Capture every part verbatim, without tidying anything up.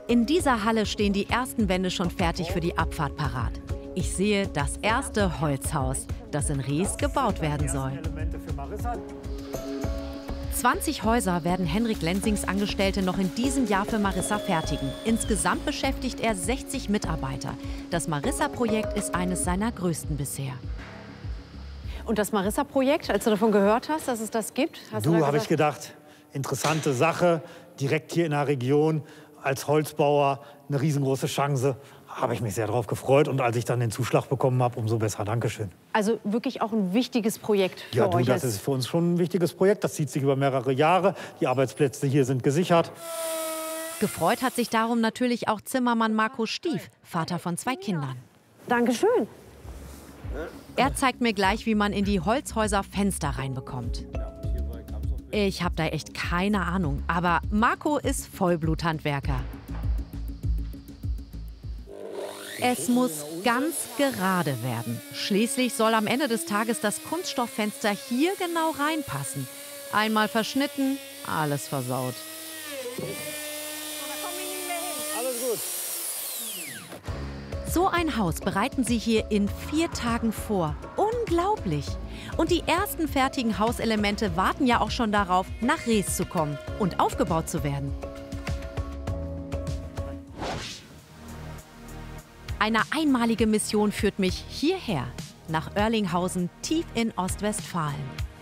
In dieser Halle stehen die ersten Wände schon fertig für die Abfahrt parat. Ich sehe das erste Holzhaus, das in Ries gebaut werden soll. zwanzig Häuser werden Henrik Lensings Angestellte noch in diesem Jahr für Marissa fertigen. Insgesamt beschäftigt er sechzig Mitarbeiter. Das Marissa-Projekt ist eines seiner größten bisher. Und das Marissa-Projekt, als du davon gehört hast, dass es das gibt? Hast du, du da habe ich gedacht, interessante Sache, direkt hier in der Region, als Holzbauer eine riesengroße Chance. Habe ich mich sehr darauf gefreut. Und als ich dann den Zuschlag bekommen habe, umso besser. Dankeschön. Also wirklich auch ein wichtiges Projekt für ja, du, euch. Das ist für uns schon ein wichtiges Projekt. Das zieht sich über mehrere Jahre. Die Arbeitsplätze hier sind gesichert. Gefreut hat sich darum natürlich auch Zimmermann Marco Stief, Vater von zwei Kindern. Dankeschön. Er zeigt mir gleich, wie man in die Holzhäuser Fenster reinbekommt. Ich habe da echt keine Ahnung, aber Marco ist Vollbluthandwerker. Es muss ganz gerade werden. Schließlich soll am Ende des Tages das Kunststofffenster hier genau reinpassen. Einmal verschnitten, alles versaut. Alles gut. So ein Haus bereiten sie hier in vier Tagen vor. Unglaublich! Und die ersten fertigen Hauselemente warten ja auch schon darauf, nach Ries zu kommen und aufgebaut zu werden. Eine einmalige Mission führt mich hierher, nach Oerlinghausen, tief in Ostwestfalen.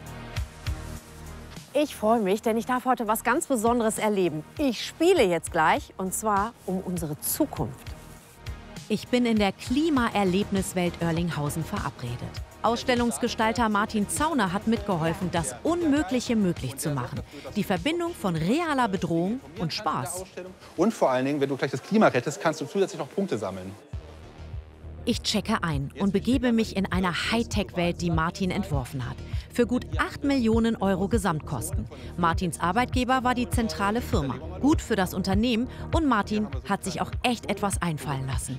Ich freue mich, denn ich darf heute was ganz Besonderes erleben. Ich spiele jetzt gleich, und zwar um unsere Zukunft. Ich bin in der Klimaerlebniswelt Oerlinghausen verabredet. Ausstellungsgestalter Martin Zauner hat mitgeholfen, das Unmögliche möglich zu machen. Die Verbindung von realer Bedrohung und Spaß. Und vor allen Dingen, wenn du gleich das Klima rettest, kannst du zusätzlich noch Punkte sammeln. Ich checke ein und begebe mich in eine Hightech-Welt, die Martin entworfen hat. Für gut acht Millionen Euro Gesamtkosten. Martins Arbeitgeber war die zentrale Firma. Gut für das Unternehmen und Martin hat sich auch echt etwas einfallen lassen.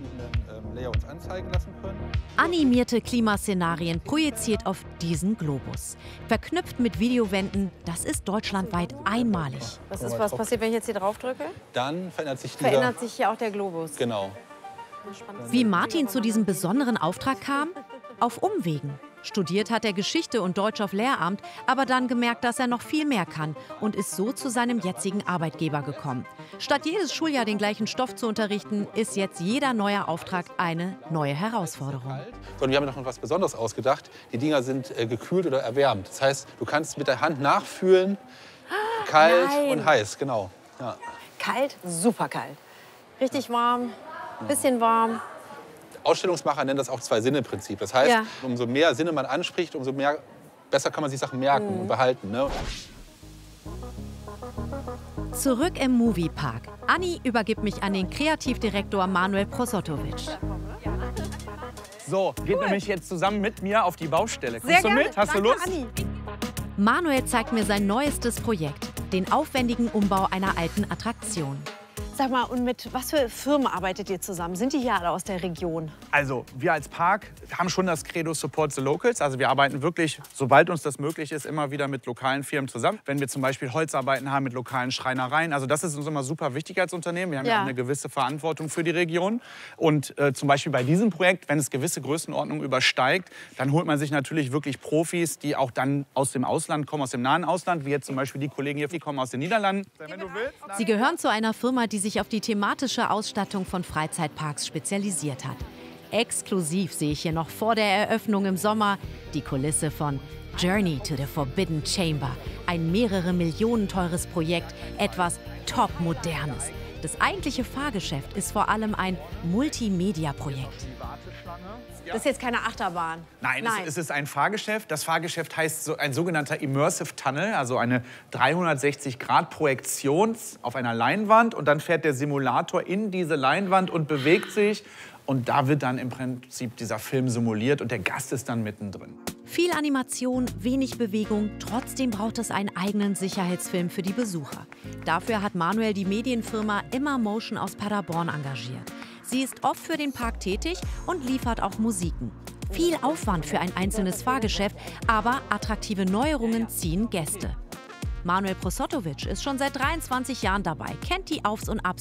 Animierte Klimaszenarien projiziert auf diesen Globus. Verknüpft mit Videowänden, das ist deutschlandweit einmalig. Was ist, was passiert, wenn ich jetzt hier drauf drücke? Dann verändert sich dieser... Verändert sich hier auch der Globus. Genau. Wie Martin zu diesem besonderen Auftrag kam? Auf Umwegen. Studiert hat er Geschichte und Deutsch auf Lehramt, aber dann gemerkt, dass er noch viel mehr kann und ist so zu seinem jetzigen Arbeitgeber gekommen. Statt jedes Schuljahr den gleichen Stoff zu unterrichten, ist jetzt jeder neue Auftrag eine neue Herausforderung. Und wir haben noch etwas Besonderes ausgedacht. Die Dinger sind äh, gekühlt oder erwärmt. Das heißt, du kannst mit der Hand nachfühlen, kalt Nein. und heiß, genau. Ja. Kalt, super kalt. Richtig warm, bisschen warm. Ausstellungsmacher nennen das auch Zwei-Sinne-Prinzip. Das heißt, Ja. umso mehr Sinne man anspricht, umso mehr, besser kann man sich Sachen merken Mhm. und behalten. Ne? Zurück im Moviepark. Anni übergibt mich an den Kreativdirektor Manuel Prosotovic. So, geht nämlich jetzt zusammen mit mir auf die Baustelle. Kommst Sehr du gerne. mit? Hast Danke, du Lust? Anni. Manuel zeigt mir sein neuestes Projekt, den aufwendigen Umbau einer alten Attraktion. Sag mal, und mit was für Firmen arbeitet ihr zusammen? Sind die hier alle aus der Region? Also, wir als Park haben schon das Credo Support the Locals. Also wir arbeiten wirklich, sobald uns das möglich ist, immer wieder mit lokalen Firmen zusammen. Wenn wir zum Beispiel Holzarbeiten haben mit lokalen Schreinereien. Also das ist uns immer super wichtig als Unternehmen. Wir haben ja, Ja. auch eine gewisse Verantwortung für die Region. Und äh, zum Beispiel bei diesem Projekt, wenn es gewisse Größenordnungen übersteigt, dann holt man sich natürlich wirklich Profis, die auch dann aus dem Ausland kommen, aus dem nahen Ausland. Wie jetzt zum Beispiel die Kollegen hier, die kommen aus den Niederlanden. Wenn du willst, dann Sie gehören zu einer Firma, die sich auf die thematische Ausstattung von Freizeitparks spezialisiert hat. Exklusiv sehe ich hier noch vor der Eröffnung im Sommer die Kulisse von Journey to the Forbidden Chamber. Ein mehrere Millionen teures Projekt, etwas top-modernes. Das eigentliche Fahrgeschäft ist vor allem ein Multimedia-Projekt. Das ist jetzt keine Achterbahn. Nein, Nein. Es, es ist ein Fahrgeschäft. Das Fahrgeschäft heißt so ein sogenannter Immersive Tunnel, also eine dreihundertsechzig Grad Projektion auf einer Leinwand. Und dann fährt der Simulator in diese Leinwand und bewegt sich. Und da wird dann im Prinzip dieser Film simuliert und der Gast ist dann mittendrin. Viel Animation, wenig Bewegung, trotzdem braucht es einen eigenen Sicherheitsfilm für die Besucher. Dafür hat Manuel die Medienfirma Immermotion aus Paderborn engagiert. Sie ist oft für den Park tätig und liefert auch Musiken. Viel Aufwand für ein einzelnes Fahrgeschäft, aber attraktive Neuerungen ziehen Gäste. Manuel Prosotovic ist schon seit dreiundzwanzig Jahren dabei, kennt die Aufs und Abs